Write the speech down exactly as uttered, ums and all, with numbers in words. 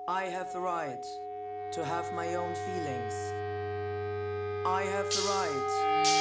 I have the right to have my own feelings. I have the right